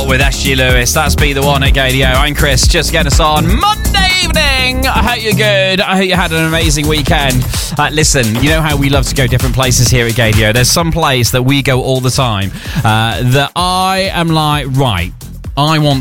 with SG Lewis. That's Be The One at Gadio. I'm Chris, just getting us on Monday evening. I hope you're good. I hope you had an amazing weekend. Listen, you know how we love to go different places here at Gadio. There's some place that we go all the time that I am like, right, I want